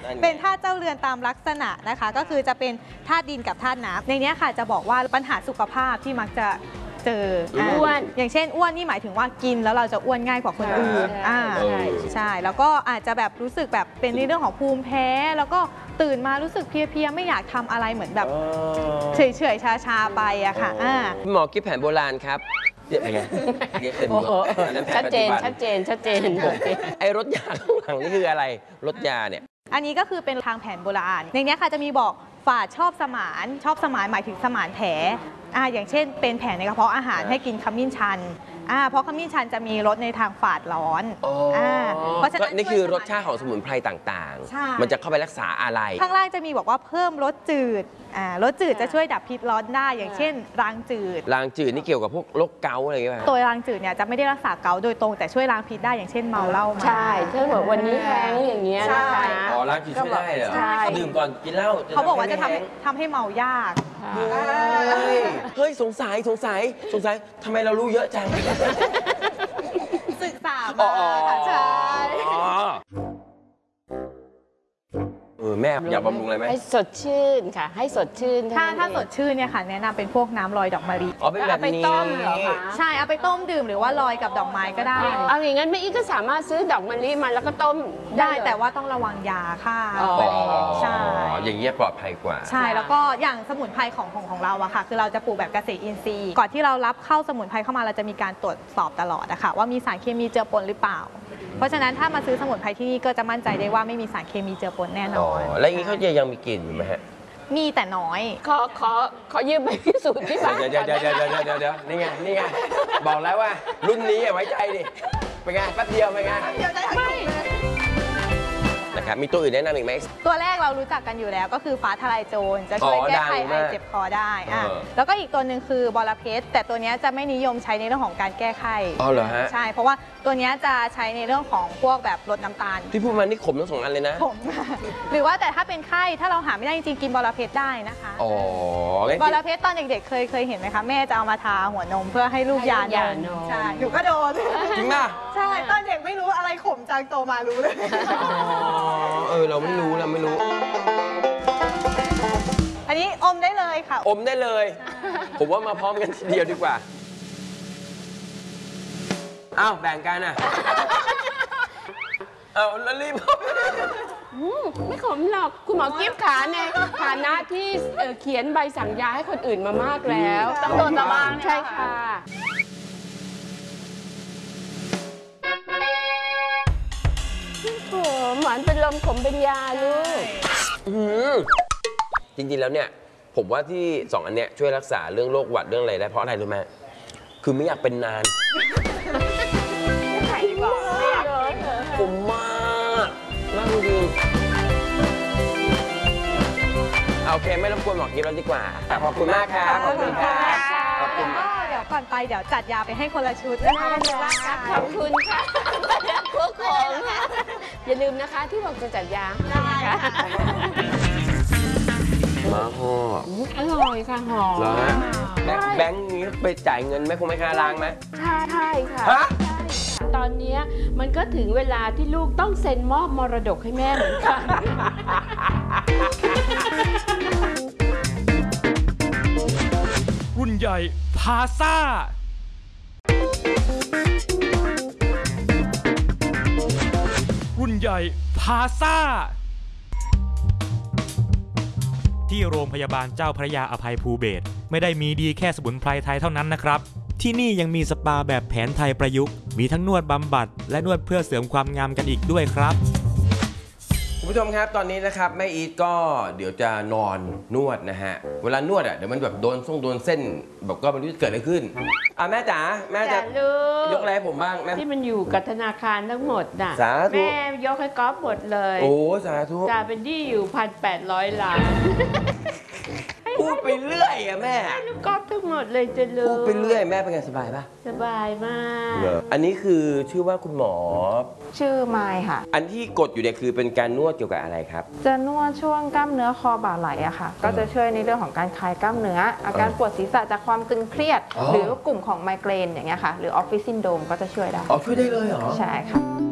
เป็นธาตุเจ้าเรือนตามลักษณะนะคะก็คือจะเป็นธาตุดินกับธาตุน้ำในนี้ค่ะจะบอกว่าปัญหาสุขภาพที่มักจะเจออ้วนอย่างเช่นอ้วนนี่หมายถึงว่ากินแล้วเราจะอ้วนง่ายกว่าคนอื่นใช่แล้วก็อาจจะแบบรู้สึกแบบเป็นในเรื่องของภูมิแพ้แล้วก็ตื่นมารู้สึกเพลียๆไม่อยากทำอะไรเหมือนแบบเฉยๆชาๆไปอะค่ะหมอกิ๊บแผนโบราณครับเดี๋ยวไงชัดเจนไอ้รถยาข้างหลังนี่คืออะไรรถยาเนี่ยอันนี้ก็คือเป็นทางแผนโบราณในนี้ค่ะจะมีบอกฝาดชอบสมานหมายถึงสมานแผลอย่างเช่นเป็นแผลในกระเพาะอาหารให้กินขมิ้นชันเพราะขมิ้นชันจะมีรสในทางฝาดร้อนเพราะฉะนั้นนี่คือรสชาติของสมุนไพรต่างๆมันจะเข้าไปรักษาอะไรข้างล่างจะมีบอกว่าเพิ่มรสจืดรสจืดจะช่วยดับพิษร้อนได้อย่างเช่นรางจืดนี่เกี่ยวกับพวกโรคเกาต์อะไรอย่างเงี้ยตัวรางจืดเนี่ยจะไม่ได้รักษาเกาต์โดยตรงแต่ช่วยล้างพิษได้อย่างเช่นเมาเหล้ามาใช่ถ้าแบบวันนี้แห้งอย่างเงี้ยนะคะล้างจืดช่วยได้เหรอดื่มก่อนกินเหล้าเขาบอกว่าจะทำให้เมายากเฮ้ยสงสัยทำไมเรารู้เยอะจังศึกษามาใช่แม่อยากบำรุงอะไรไหมให้สดชื่นค่ะให้สดชื่นถ้าสดชื่นเนี่ยค่ะแนะนำเป็นพวกน้ำลอยดอกมะลิเอาไปต้มเหรอคะใช่เอาไปต้มดื่มหรือว่าลอยกับดอกไม้ก็ได้เอาอย่างนั้นแม่อีก็สามารถซื้อดอกมะลิมาแล้วก็ต้มได้แต่ว่าต้องระวังยาค่ะใช่อย่างเงี้ยปลอดภัยกว่าใช่แล้วก็อย่างสมุนไพรของเราอะค่ะคือเราจะปลูกแบบเกษตรอินทรีย์ก่อนที่เรารับเข้าสมุนไพรเข้ามาเราจะมีการตรวจสอบตลอดนะคะว่ามีสารเคมีเจือปนหรือเปล่าเพราะฉะนั้นถ้ามาซื้อสมุนไพรที่นี่ก็จะมั่นใจได้ว่าไม่มีสารเคมีเจือปนแน่นอนแล้วอย่างนี้เขาจะยังมีกลิ่นอยู่ไหมฮะมีแต่น้อยขอยืมไปพิสูจน์ที่บ้านเดี๋ยวนี่ไงบอกแล้วว่ารุ่นนี้ไว้ใจดิเป็นไงแป๊บเดียวเป็นไงไม่นะครับมีตัวอื่นแนะนำอีกไหมตัวแรกเรารู้จักกันอยู่แล้วก็คือฟ้าทลายโจรจะช่วยแก้ไขไอเจ็บคอได้แล้วก็อีกตัวหนึ่งคือบอระเพ็ดแต่ตัวนี้จะไม่นิยมใช้ในเรื่องของการแก้ไข้เหรอฮะใช่เพราะว่าตัวนี้จะใช้ในเรื่องของพวกแบบลดน้ำตาลที่พูดมานี่ขมทั้ง2อันเลยนะขมหรือว่าแต่ถ้าเป็นไข้ถ้าเราหาไม่ได้จริงๆกินบอระเพ็ดได้นะคะบอระเพ็ดตอนเด็กๆเคยเห็นไหมคะแม่จะเอามาทาหัวนมเพื่อให้ลูกยานมใช่หนูก็โดนจริงป่ะใช่ตอนเด็กไม่รู้อะไรขมจังโตมารู้เลยเราไม่รู้อันนี้อมได้เลยค่ะอมได้เลยผมว่ามาพร้อมกันทีเดียวดีกว่าแบ่งกันแล้วรีบไม่ขมหรอกคุณหมอกิ๊บขาในฐานะที่เขียนใบสั่งยาให้คนอื่นมามากแล้วต้องโดนมาบ้างใช่ค่ะหวานเป็นลมขมเป็นยาลูกจริงๆแล้วเนี่ยผมว่าที่2อันเนี้ยช่วยรักษาเรื่องโรคหวัดเรื่องอะไรได้เพราะอะไรรู้ไหมคือไม่อยากเป็นนานผมมากจริงโอเคไม่รบกวนหมอกิ๊บแล้วดีกว่าขอบคุณมากครับขอบคุณครับขอบคุณเดี๋ยวก่อนไปเดี๋ยวจัดยาไปให้คนละชุดนะคะขอบคุณค่ะทุกคนอย่าลืมนะคะที่บอกจะจัดยามาห่ออร่อยค่ะหอมเหรอฮะแบงค์นี้ไปจ่ายเงินไหมคงไม่ค่าล้างไหมใช่ค่ะตอนนี้มันก็ถึงเวลาที่ลูกต้องเซ็นมอบมรดกให้แม่เหมือนกันรุ่นใหญ่พาซ่ารุ่นใหญ่พาซ่าที่โรงพยาบาลเจ้าพระยาอภัยภูเบศรไม่ได้มีดีแค่สมุนไพรไทยเท่านั้นนะครับที่นี่ยังมีสปาแบบแผนไทยประยุกต์มีทั้งนวดบำบัดและนวดเพื่อเสริมความงามกันอีกด้วยครับคุณผู้ชมครับตอนนี้นะครับแม่อีทก็เดี๋ยวจะนอนนวดนะฮะเวลานวดเดี๋ยวมันแบบโดนเส้นแบบก็ไม่รู้จะเกิดอะไรขึ้นแม่จ๋าแม่จะยกอะไรให้ผมบ้างแม่ที่มันอยู่กับธนาคารทั้งหมดน่ะแม่ยกให้ก๊อฟหมดเลยโอ้สาธุจ่าเป็นที่อยู่1,800 ล้านพูดไปเรื่อยแม่ลูกก๊อฟทั้งหมดเลยจะรู้พูดไปเรื่อยแม่เป็นไงสบายป่ะสบายมากอันนี้คือชื่อว่าคุณหมอชื่อไมค์ค่ะอันที่กดอยู่เนี่ยคือเป็นการนวดเกี่ยวกับอะไรครับจะนวดช่วงกล้ามเนื้อคอบ่าไหล่อะค่ะก็จะช่วยในเรื่องของการคลายกล้ามเนื้ออาการปวดศีรษะจากความตึงเครียดหรือกลุ่มของไมเกรนอย่างเงี้ยค่ะหรือออฟฟิศซินโดรมก็จะช่วยได้ช่วยได้เลยเหรอใช่ค่ะ